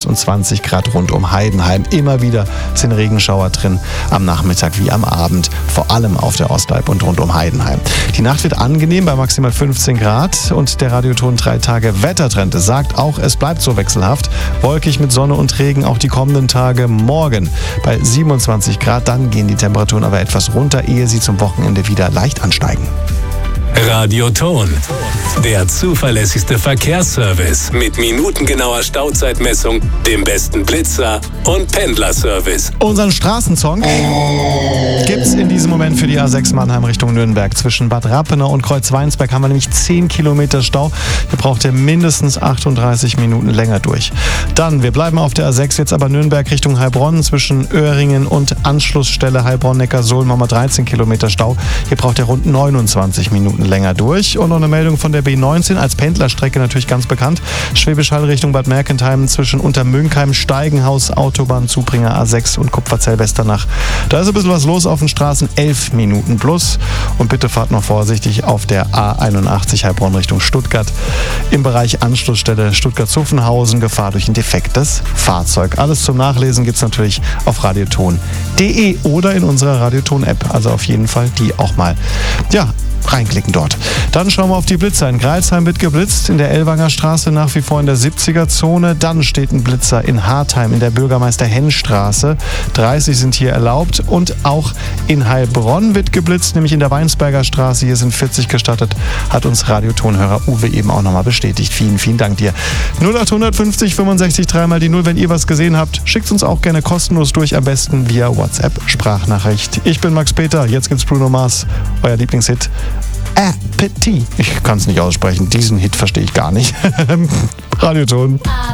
und 20 Grad rund um Heidenheim. Immer wieder sind Regenschauer drin, am Nachmittag wie am Abend, vor allem auf der Ostalb und rund um Heidenheim. Die Nacht wird angenehm bei maximal 15 Grad und der Radioton 3 Tage Wettertrend sagt auch, es bleibt so wechselhaft. Wolkig mit Sonne und Regen auch die kommenden Tage. Morgen bei 27 Grad, dann gehen die Temperaturen aber etwas runter, ehe sie zum Wochenende wieder leicht ansteigen. Radioton, der zuverlässigste Verkehrsservice mit minutengenauer Stauzeitmessung, dem besten Blitzer und Pendlerservice. Unseren Straßensong gibt's in diesem Moment für die A6 Mannheim Richtung Nürnberg. Zwischen Bad Rappenau und Kreuzweinsberg haben wir nämlich 10 Kilometer Stau. Hier braucht ihr mindestens 38 Minuten länger durch. Dann, wir bleiben auf der A6, jetzt aber Nürnberg Richtung Heilbronn. Zwischen Öhringen und Anschlussstelle Heilbronn-Neckarsulm haben wir 13 Kilometer Stau. Hier braucht ihr rund 29 Minuten länger durch. Und noch eine Meldung von der B19, als Pendlerstrecke natürlich ganz bekannt. Schwäbisch Hall Richtung Bad Mergentheim zwischen Untermünkheim, Steigenhaus, Autobahnzubringer A6 und Kupferzell-Westernach. Da ist ein bisschen was los auf den Straßen, 11 Minuten plus. Und bitte fahrt noch vorsichtig auf der A81 Heilbronn Richtung Stuttgart. Im Bereich Anschlussstelle Stuttgart-Zuffenhausen, Gefahr durch ein defektes Fahrzeug. Alles zum Nachlesen gibt's natürlich auf radioton.de oder in unserer Radioton-App. Also auf jeden Fall die auch mal, reinklicken dort. Dann schauen wir auf die Blitzer. In Greilsheim wird geblitzt, in der Ellwanger Straße nach wie vor in der 70er-Zone. Dann steht ein Blitzer in Hartheim in der Bürgermeister-Henn-Straße. 30 sind hier erlaubt. Und auch in Heilbronn wird geblitzt, nämlich in der Weinsberger Straße. Hier sind 40 gestattet, hat uns Radiotonhörer Uwe eben auch nochmal bestätigt. Vielen, vielen Dank dir. 0850 65 3 mal die 0. Wenn ihr was gesehen habt, schickt uns auch gerne kostenlos durch, am besten via WhatsApp-Sprachnachricht. Ich bin Max Peter, jetzt gibt's Bruno Mars, euer Lieblingshit. Appetit. Ich kann es nicht aussprechen. Diesen Hit verstehe ich gar nicht. Radioton.